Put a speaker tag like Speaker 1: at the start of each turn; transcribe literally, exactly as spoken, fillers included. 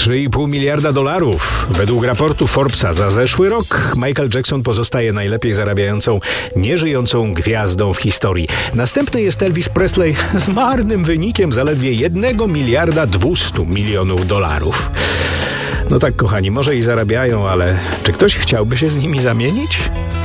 Speaker 1: trzy i pół miliarda dolarów. Według raportu Forbesa za zeszły rok Michael Jackson pozostaje najlepiej zarabiającą, nieżyjącą gwiazdą w historii. Następny jest Elvis Presley z marnym wynikiem zaledwie jednego miliarda dwustu milionów dolarów. No tak, kochani, może i zarabiają, ale czy ktoś chciałby się z nimi zamienić?